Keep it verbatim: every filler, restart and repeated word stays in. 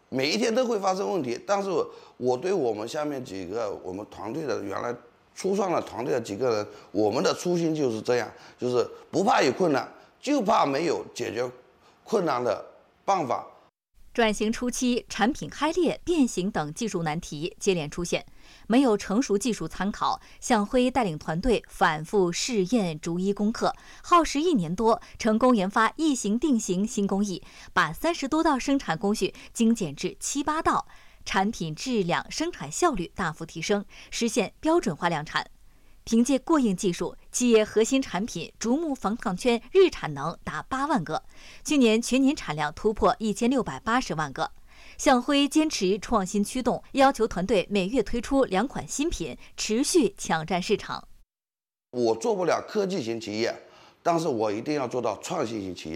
每一天都会发生问题。但是我对我们下面几个我们团队的原来初创的团队的几个人，我们的初心就是这样，就是不怕有困难，就怕没有解决困难的办法。 转型初期，产品开裂、变形等技术难题接连出现，没有成熟技术参考，向辉带领团队反复试验，逐一攻克，耗时一年多，成功研发异形定型新工艺，把三十多道生产工序精简至七八道，产品质量、生产效率大幅提升，实现标准化量产。凭借过硬技术，企业核心产品竹木防烫圈日产能达八万个，去年全年产量突破一千六百八十万个。向辉坚持创新驱动，要求团队每月推出两款新品，持续抢占市场。 我做不了科技型企业，但是我一定要做到创新型企业。